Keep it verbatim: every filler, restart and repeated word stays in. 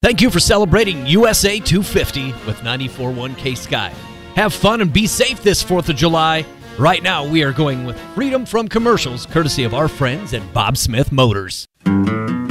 Thank you for celebrating U S A two fifty with ninety-four point one K Sky. Have fun and be safe this fourth of July. Right now, we are going with Freedom from Commercials, courtesy of our friends at Bob Smith Motors.